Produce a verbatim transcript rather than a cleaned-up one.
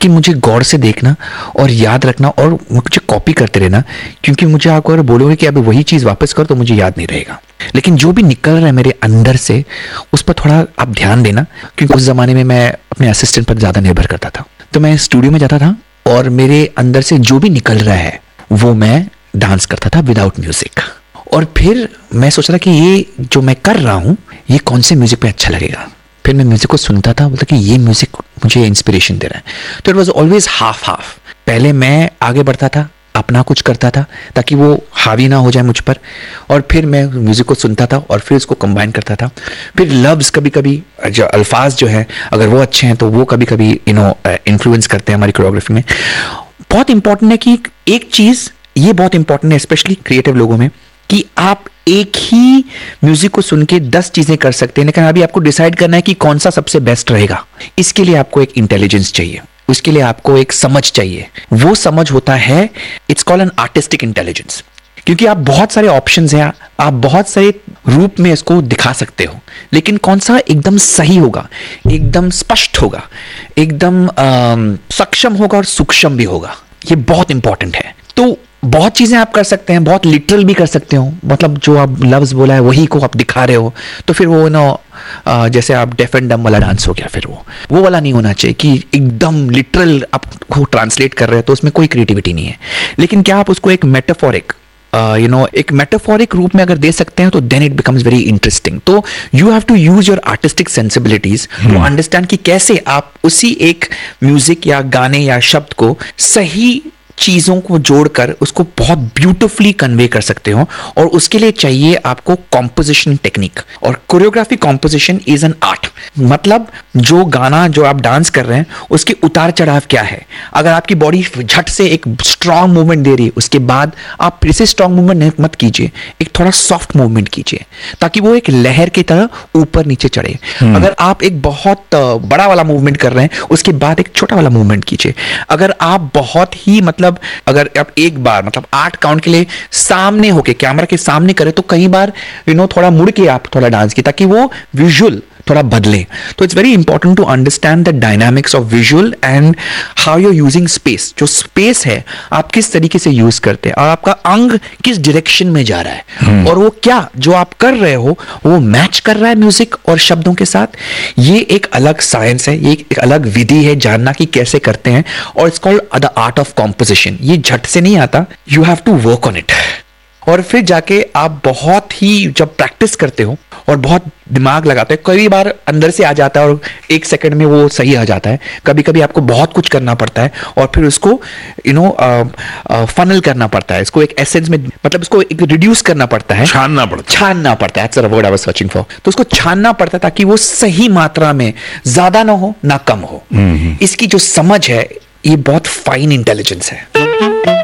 लेकिन मुझे गौर से देखना और याद रखना और मुझे कॉपी करते रहना, क्योंकि मुझे आप अगर बोलोगे कि अब वही चीज़ वापस करो तो मुझे याद नहीं रहेगा। लेकिन जो भी निकल रहा है मेरे अंदर से उस पर थोड़ा आप ध्यान देना, क्योंकि उस ज़माने में मैं अपने असिस्टेंट पर ज़्यादा निर्भर करता था। तो मैं स्टूडियो में जाता था और मेरे अंदर से जो भी निकल रहा है वो मैं डांस करता था विदाउट म्यूजिक। और फिर मैं सोच रहा कि ये जो मैं कर रहा हूँ ये कौन से म्यूजिक पे अच्छा लगेगा। फिर मैं म्यूजिक को सुनता था, बोलता कि ये म्यूजिक मुझे इंस्पिरेशन दे रहा है। तो it was always half half. पहले मैं आगे बढ़ता था, अपना कुछ करता था ताकि वो हावी ना हो जाए मुझ पर, और फिर मैं म्यूजिक को सुनता था और फिर उसको कंबाइन करता था। फिर लफ्ज कभी कभी जो अल्फाज जो है अगर वो अच्छे हैं तो वो कभी कभी यू नो इन्फ्लुएंस करते हैं हमारी कोरियोग्राफी में। बहुत इंपॉर्टेंट है कि एक चीज ये बहुत इंपॉर्टेंट है स्पेशली क्रिएटिव लोगों में, कि आप एक ही म्यूजिक को सुन के दस चीजें कर सकते हैं, लेकिन अभी आपको डिसाइड करना है कि कौन सा सबसे बेस्ट रहेगा। इसके लिए आपको एक इंटेलिजेंस चाहिए, उसके लिए आपको एक समझ चाहिए। वो समझ होता है, it's called an artistic intelligence, क्योंकि आप बहुत सारे ऑप्शंस हैं, आप बहुत सारे रूप में इसको दिखा सकते हो, लेकिन कौन सा एकदम सही होगा, एकदम स्पष्ट होगा, एकदम सक्षम होगा और सूक्ष्म भी होगा, ये बहुत इंपॉर्टेंट है। तो बहुत चीजें आप कर सकते हैं, बहुत लिटरल भी कर सकते हो, मतलब जो आप लफ्ज बोला है वही को आप दिखा रहे हो, तो फिर वो नो जैसे आप डेफ एंड डम वाला डांस हो गया, फिर वो वो वाला नहीं होना चाहिए कि एकदम लिटरल आपको ट्रांसलेट कर रहे हो, तो उसमें कोई क्रिएटिविटी नहीं है। लेकिन क्या आप उसको एक मेटाफोरिक यू नो एक मेटाफोरिक रूप में अगर दे सकते हैं तो then it becomes very interesting. तो you have to use your artistic sensibilities to understand कि कैसे आप उसी एक म्यूजिक या गाने या शब्द को सही चीजों को जोड़कर उसको बहुत ब्यूटिफुली कन्वे कर सकते हो। और उसके लिए चाहिए आपको कॉम्पोजिशन टेक्निक, और choreography composition is an art. मतलब जो गाना जो आप डांस कर रहे हैं उसके उतार चढ़ाव क्या है। अगर आपकी बॉडी झट से एक स्ट्रांग मूवमेंट दे रही है, उसके बाद आप फिर से स्ट्रांग मूवमेंट मत कीजिए, एक थोड़ा सॉफ्ट मूवमेंट कीजिए ताकि वो एक लहर की तरह ऊपर नीचे चढ़े। अगर आप एक बहुत बड़ा वाला मूवमेंट कर रहे हैं उसके बाद एक छोटा वाला मूवमेंट कीजिए। अगर आप बहुत ही मतलब अगर आप एक बार मतलब आठ काउंट के लिए सामने होके कैमरा के सामने करें तो कई बार यू नो थोड़ा मुड़ के आप थोड़ा डांस की, ताकि वो विजुअल थोड़ा बदले। तो it's very important to understand the dynamics of visual and how you are using space. जो स्पेस है आप किस तरीके से यूज करते हैं और आपका अंग किस डायरेक्शन में जा रहा है, hmm. और वो क्या जो आप कर रहे हो वो मैच कर रहा है म्यूजिक और शब्दों के साथ। ये एक अलग साइंस है, ये एक अलग विधि है जानना कि कैसे करते हैं, और it's called the art of composition. ये झट से नहीं आता, you have to work on it. और फिर जाके आप बहुत ही जब प्रैक्टिस करते हो और बहुत दिमाग लगाते हो, कई बार अंदर से आ जाता है और एक सेकंड में वो सही आ जाता है। कभी कभी आपको बहुत कुछ करना पड़ता है और फिर उसको यू नो फनल करना पड़ता है, इसको एक एसेंस में मतलब इसको एक रिड्यूस करना पड़ता है, छानना पड़ता छानना पड़ता है। That's the word I was searching for. तो उसको छानना पड़ता है ताकि वो सही मात्रा में, ज्यादा ना हो ना कम हो। इसकी जो समझ है ये बहुत फाइन इंटेलिजेंस है।